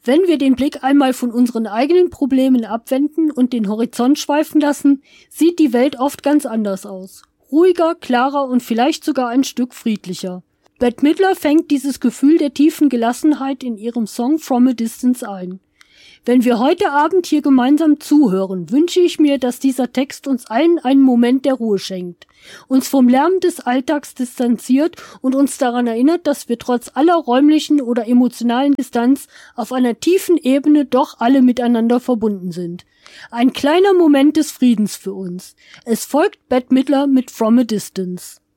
Wenn wir den Blick einmal von unseren eigenen Problemen abwenden und den Horizont schweifen lassen, sieht die Welt oft ganz anders aus. Ruhiger, klarer und vielleicht sogar ein Stück friedlicher. Bette Midler fängt dieses Gefühl der tiefen Gelassenheit in ihrem Song From a Distance ein. Wenn wir heute Abend hier gemeinsam zuhören, wünsche ich mir, dass dieser Text uns allen einen Moment der Ruhe schenkt, uns vom Lärm des Alltags distanziert und uns daran erinnert, dass wir trotz aller räumlichen oder emotionalen Distanz auf einer tiefen Ebene doch alle miteinander verbunden sind. Ein kleiner Moment des Friedens für uns. Es folgt Bette Midler mit From a Distance.